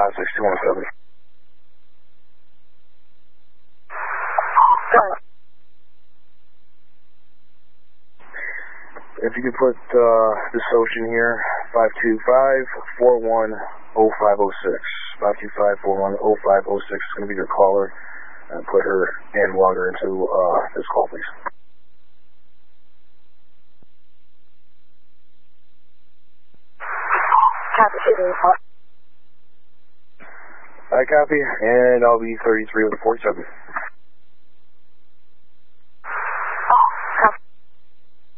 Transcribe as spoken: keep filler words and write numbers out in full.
five six two one seven. If you could put uh, this ocean here, five two five, four one, zero five zero six. five two five, four one, zero five zero six is going to be your caller. And put her and log her into uh, this call, please. Copy. I copy, and I'll be thirty-three with a forty-seven.